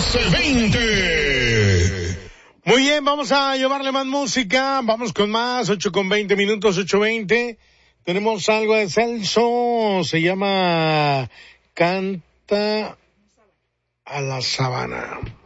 12:20. Muy bien, vamos a llevarle más música. Vamos con más, 8:20, 8:20. Tenemos algo de Celso. Se llama Canta a la Sabana.